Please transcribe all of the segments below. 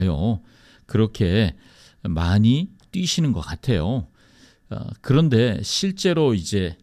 그렇게 많이 뛰시는 것 같아요. 그런데 실제로 이제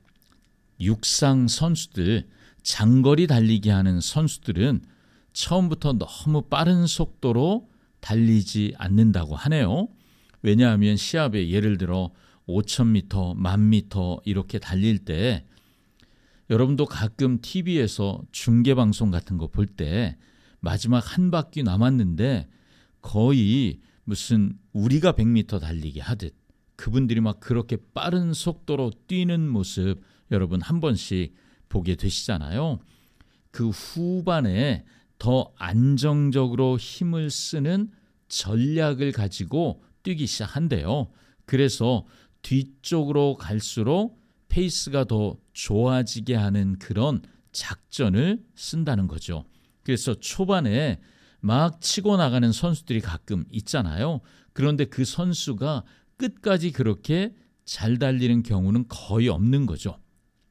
육상 선수들, 장거리 달리기 하는 선수들은 처음부터 너무 빠른 속도로 달리지 않는다고 하네요. 왜냐하면 시합에 예를 들어 5,000m, 10,000m 이렇게 달릴 때 여러분도 가끔 TV에서 중계방송 같은 거 볼 때 마지막 한 바퀴 남았는데 거의 무슨 우리가 100m 달리기 하듯 그분들이 막 그렇게 빠른 속도로 뛰는 모습 여러분 한 번씩 보게 되시잖아요. 그 후반에 더 안정적으로 힘을 쓰는 전략을 가지고 뛰기 시작한대요. 그래서 뒤쪽으로 갈수록 페이스가 더 좋아지게 하는 그런 작전을 쓴다는 거죠. 그래서 초반에 막 치고 나가는 선수들이 가끔 있잖아요. 그런데 그 선수가 끝까지 그렇게 잘 달리는 경우는 거의 없는 거죠.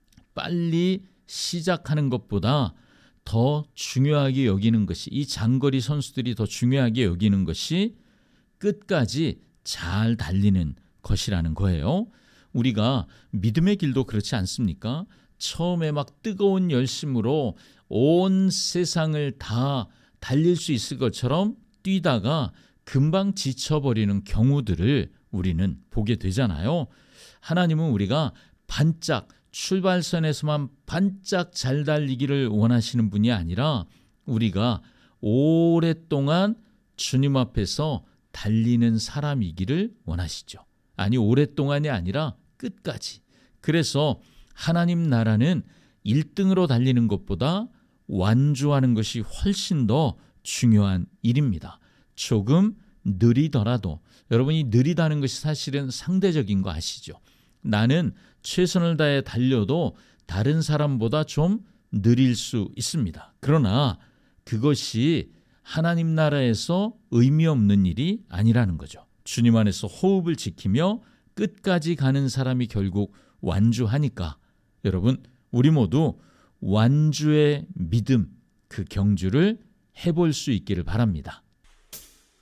빨리 시작하는 것보다 더 중요하게 여기는 것이, 이 장거리 선수들이 더 중요하게 여기는 것이 끝까지 잘 달리는 것이라는 거예요. 우리가 믿음의 길도 그렇지 않습니까? 처음에 막 뜨거운 열심으로 온 세상을 다 달릴 수 있을 것처럼 뛰다가 금방 지쳐버리는 경우들을 우리는 보게 되잖아요. 하나님은 우리가 반짝 출발선에서만 반짝 잘 달리기를 원하시는 분이 아니라 우리가 오랫동안 주님 앞에서 달리는 사람이기를 원하시죠. 아니, 오랫동안이 아니라 끝까지. 그래서 하나님 나라는 1등으로 달리는 것보다 완주하는 것이 훨씬 더 중요한 일입니다. 조금 느리더라도, 여러분이 느리다는 것이 사실은 상대적인 거 아시죠? 나는 최선을 다해 달려도 다른 사람보다 좀 느릴 수 있습니다. 그러나 그것이 하나님 나라에서 의미 없는 일이 아니라는 거죠. 주님 안에서 호흡을 지키며 끝까지 가는 사람이 결국 완주하니까 여러분, 우리 모두 완주의 믿음, 그 경주를 해볼 수 있기를 바랍니다.